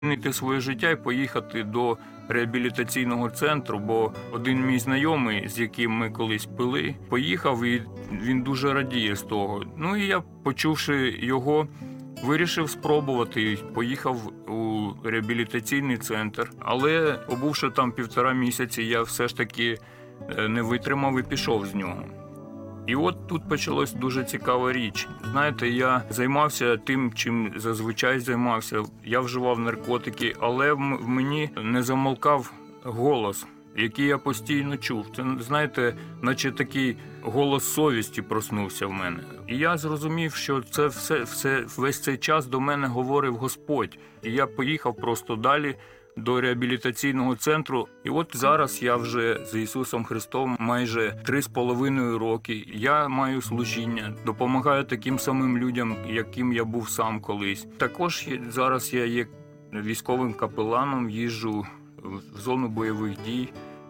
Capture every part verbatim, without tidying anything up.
змінити своє життя і поїхати до реабілітаційного центру, бо один мій знайомий, з яким ми колись пили, поїхав, і він дуже радіє з того. Ну і я, почувши його, вирішив спробувати, поїхав у реабілітаційний центр. Але, побувши там півтора місяці, я все ж таки не витримав і пішов з нього. І от тут почалась дуже цікава річ. Знаєте, я займався тим, чим зазвичай займався. Я вживав наркотики, але в мені не замовкав голос, який я постійно чув. Це, знаєте, наче такий голос совісті проснувся в мене. І я зрозумів, що це все, все, весь цей час до мене говорив Господь. І я поїхав просто далі до реабілітаційного центру. І от зараз я вже з Ісусом Христом майже три з половиною роки. Я маю служіння, допомагаю таким самим людям, яким я був сам колись. Також зараз я є військовим капеланом, їжджу в зону бойових дій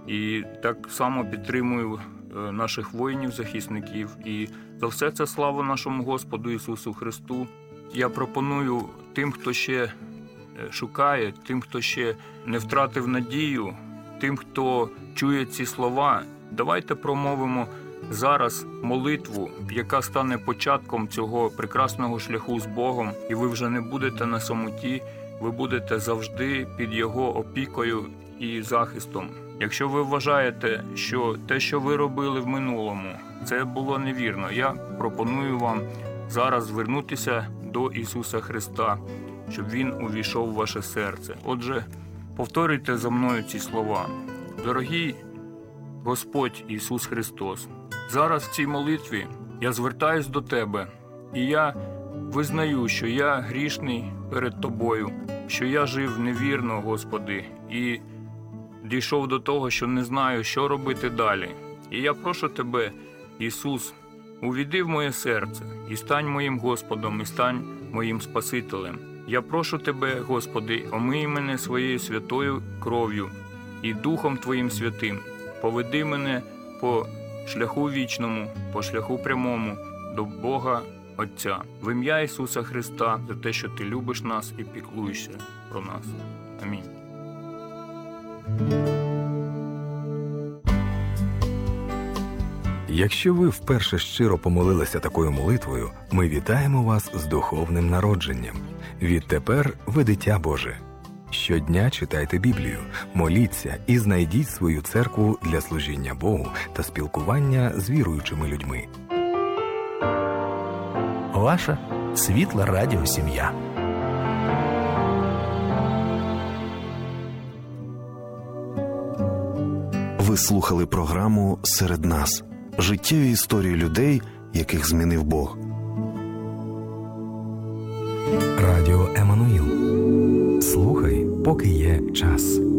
і так само підтримую наших воїнів-захисників. І за все це слава нашому Господу Ісусу Христу. Я пропоную тим, хто ще шукає, тим, хто ще не втратив надію, тим, хто чує ці слова, давайте промовимо зараз молитву, яка стане початком цього прекрасного шляху з Богом, і ви вже не будете на самоті, ви будете завжди під Його опікою і захистом. Якщо ви вважаєте, що те, що ви робили в минулому, це було невірно, я пропоную вам зараз звернутися до Ісуса Христа, щоб Він увійшов у ваше серце. Отже, повторюйте за мною ці слова. Дорогий Господь Ісус Христос, зараз в цій молитві я звертаюсь до Тебе, і я визнаю, що я грішний перед Тобою, що я жив невірно, Господи, і дійшов до того, що не знаю, що робити далі. І я прошу Тебе, Ісус, увійди в моє серце, і стань моїм Господом, і стань моїм Спасителем. Я прошу Тебе, Господи, омий мене своєю святою кров'ю і Духом Твоїм святим. Поведи мене по шляху вічному, по шляху прямому до Бога Отця. В ім'я Ісуса Христа, за те, що Ти любиш нас і піклуєшся про нас. Амінь. Якщо ви вперше щиро помолилися такою молитвою, ми вітаємо вас з духовним народженням. Відтепер ви дитя Боже. Щодня читайте Біблію, моліться і знайдіть свою церкву для служіння Богу та спілкування з віруючими людьми. Ваша світла радіосім'я. Ви слухали програму «Серед нас». Життєві історії людей, яких змінив Бог. Радіо Еммануїл. Слухай, поки є час.